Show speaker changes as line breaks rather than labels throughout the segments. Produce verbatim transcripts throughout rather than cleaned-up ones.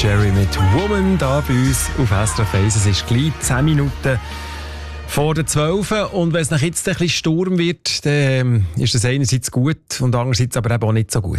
Cherry mit Woman da bei uns auf S R F eins. Es ist gleich zehn Minuten vor der zwölf. Und wenn es nach jetzt ein bisschen Sturm wird, dann ist das einerseits gut und andererseits aber eben auch nicht so gut.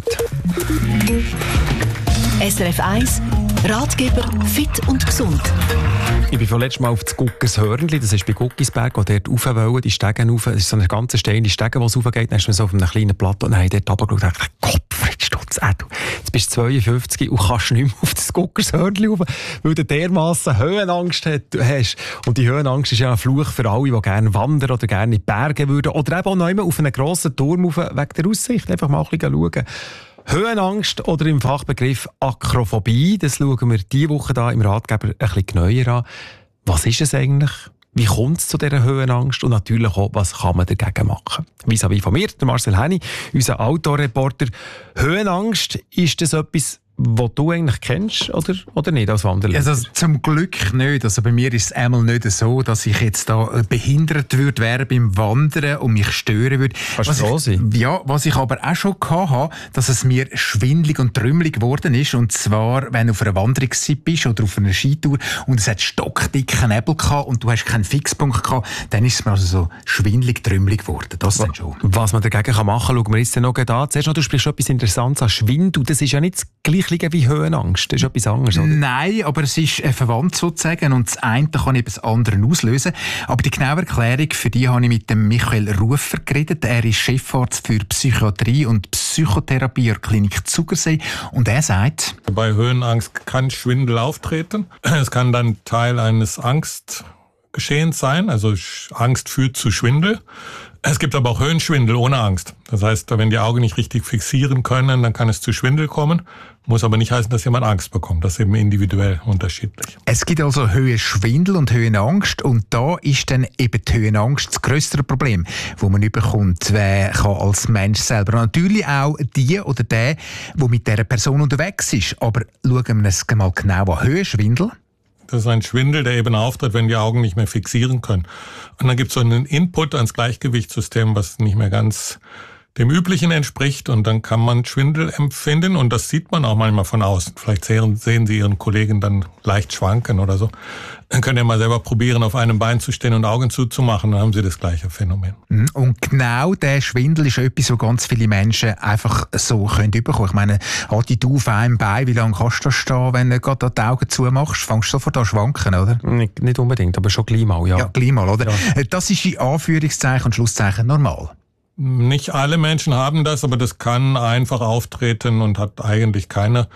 S R F eins Ratgeber fit und gesund.
Ich bin vorletzt mal auf das Guckershörnli, das ist bei Guckisberg, wo dort rauf wollen, die Stege rauf. Es ist so eine ganz steile Stege, die raufgeht. Dann ist man so auf einem kleinen Plateau. Nein, dort runtergeschaut und dachte, Kopf, Stutz, äh, du, jetzt bist du zweiundfünfzig und kannst nicht mehr auf das Guckershörnli rauf, weil du dermassen Höhenangst hast. Und die Höhenangst ist ja ein Fluch für alle, die gerne wandern oder gerne in die Berge würden. Oder eben auch noch immer auf einen grossen Turm rauf, wegen der Aussicht. Einfach mal ein bisschen schauen. Höhenangst oder im Fachbegriff Akrophobie, das schauen wir diese Woche da im Ratgeber ein bisschen genauer an. Was ist es eigentlich? Wie kommt es zu dieser Höhenangst? Und natürlich auch, was kann man dagegen machen? Vis-à-vis von mir, der Marcel Henny, unser Outdoor-Reporter. Höhenangst, ist das etwas, was du eigentlich kennst oder, oder nicht als Wanderler?
Also, zum Glück nicht. Also bei mir ist es einmal nicht so, dass ich jetzt da behindert würde wäre beim Wandern und mich stören würde.
Kannst du froh sein?
Ja, was ich aber auch schon hatte, dass es mir schwindelig und trümmelig geworden ist. Und zwar, wenn du auf einer Wanderung bist oder auf einer Skitour und es hat stockdicken Nebel gehabt und du hast keinen Fixpunkt gehabt, dann ist es mir also so schwindelig, trümmelig geworden. Das dann schon.
Was man dagegen kann machen kann, schauen wir jetzt noch an. Zuerst noch, du sprichst etwas Interessantes an Schwindel. Das ist ja nicht das Gleiche wie Höhenangst. Das ist etwas anderes, oder?
Nein, aber es ist äh, verwandt sozusagen und das eine kann eben das andere auslösen. Aber die genaue Erklärung, für die habe ich mit dem Michael Rufer geredet. Er ist Chefarzt für Psychiatrie und Psychotherapie der Klinik Zugersee und er sagt:
Bei Höhenangst kann Schwindel auftreten. Es kann dann Teil eines Angstgeschehens sein, also Angst führt zu Schwindel. Es gibt aber auch Höhenschwindel ohne Angst. Das heißt, wenn die Augen nicht richtig fixieren können, dann kann es zu Schwindel kommen. Muss aber nicht heißen, dass jemand Angst bekommt. Das ist eben individuell unterschiedlich.
Es gibt also Höhenschwindel und Höhenangst und da ist dann eben die Höhenangst das grössere Problem, das man bekommt. Wer kann als Mensch selber? Natürlich auch die oder der, der mit dieser Person unterwegs ist. Aber schauen wir es mal genau an. Höhenschwindel.
Das ist ein Schwindel, der eben auftritt, wenn die Augen nicht mehr fixieren können. Und dann gibt es so einen Input ans Gleichgewichtssystem, was nicht mehr ganz dem Üblichen entspricht. Und dann kann man Schwindel empfinden und das sieht man auch manchmal von außen. Vielleicht sehen, sehen Sie Ihren Kollegen dann leicht schwanken oder so. Dann können Sie mal selber probieren, auf einem Bein zu stehen und Augen zuzumachen. Dann haben Sie das gleiche Phänomen.
Und genau der Schwindel ist etwas, was ganz viele Menschen einfach so können bekommen. Ich meine, halt du auf einem Bein, wie lange kannst du da stehen, wenn du gerade die Augen zumachst? Fängst du sofort an zu schwanken, oder?
Nicht, nicht unbedingt, aber schon gleich mal, ja.
Ja, gleich mal, oder?
Ja.
Das ist in Anführungszeichen und Schlusszeichen normal.
Nicht alle Menschen haben das, aber das kann einfach auftreten und hat eigentlich keine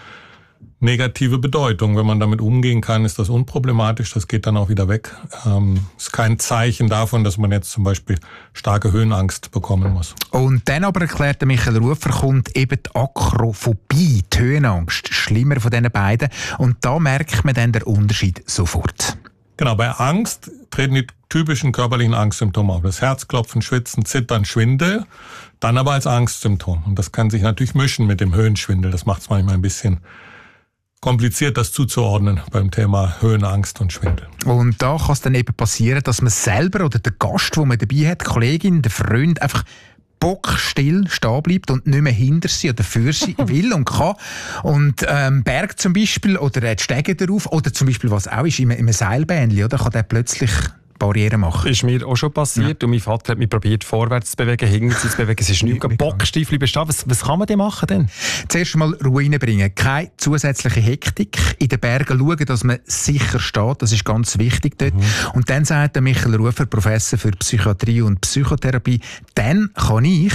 negative Bedeutung. Wenn man damit umgehen kann, ist das unproblematisch. Das geht dann auch wieder weg. Ähm, ist kein Zeichen davon, dass man jetzt zum Beispiel starke Höhenangst bekommen muss.
Und dann aber erklärt der Michael Rufer, kommt eben die Akrophobie, die Höhenangst, schlimmer von diesen beiden. Und da merkt man dann den Unterschied sofort.
Genau, bei Angst treten die typischen körperlichen Angstsymptome auf. Das Herzklopfen, Schwitzen, Zittern, Schwindel, dann aber als Angstsymptom. Und das kann sich natürlich mischen mit dem Höhenschwindel. Das macht es manchmal ein bisschen kompliziert, das zuzuordnen beim Thema Höhenangst und Schwindel.
Und da kann es dann eben passieren, dass man selber oder der Gast, den man dabei hat, die Kollegin, der Freund, einfach bockstill stehen bleibt und nicht mehr hinter sie oder für sie will und kann. Und ähm, Berg zum Beispiel oder die Stege darauf oder zum Beispiel, was auch ist, in einem Seilbähnchen, oder, kann der plötzlich Barrieren machen.
Ist mir auch schon passiert. Ja. Und mein Vater hat mich probiert, vorwärts zu bewegen, hinten zu bewegen. Es ist nichts. Bockstiefel bestehen. Was, was kann man denn machen denn?
Zuerst mal Ruhe reinbringen. Keine zusätzliche Hektik. In den Bergen schauen, dass man sicher steht. Das ist ganz wichtig dort. Mhm. Und dann sagt der Michael Rufer, Professor für Psychiatrie und Psychotherapie, dann kann ich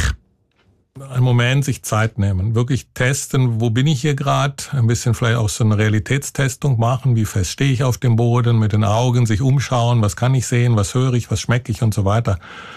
einen Moment sich Zeit nehmen, wirklich testen, wo bin ich hier gerade, ein bisschen vielleicht auch so eine Realitätstestung machen, wie fest stehe ich auf dem Boden, mit den Augen sich umschauen, was kann ich sehen, was höre ich, was schmecke ich und so weiter.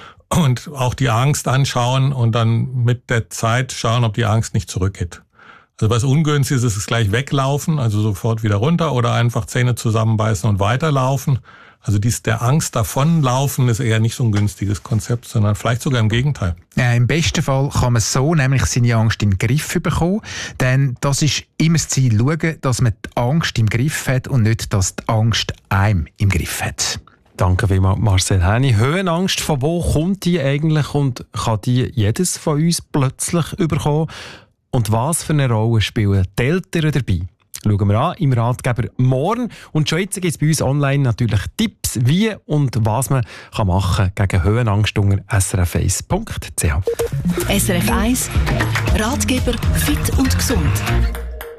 Und auch die Angst anschauen und dann mit der Zeit schauen, ob die Angst nicht zurückgeht. Also was ungünstig ist, ist es gleich weglaufen, also sofort wieder runter oder einfach Zähne zusammenbeißen und weiterlaufen. Also dies der Angst davonlaufen ist eher nicht so ein günstiges Konzept, sondern vielleicht sogar im Gegenteil.
Ja, im besten Fall kann man so nämlich seine Angst in den Griff bekommen, denn das ist immer das Ziel, schauen, dass man die Angst im Griff hat und nicht, dass die Angst einem im Griff hat.
Danke vielmals, Marcel Henny. Höhenangst, von wo kommt die eigentlich und kann die jedes von uns plötzlich überkommen? Und was für eine Rolle spielen die Eltern dabei? schauen wir an im Ratgeber morgen. Und schon jetzt gibt es bei uns online natürlich Tipps, wie und was man kann machen gegen Höhenangst unter s r f eins punkt c h.
S R F eins Ratgeber Fit und Gesund.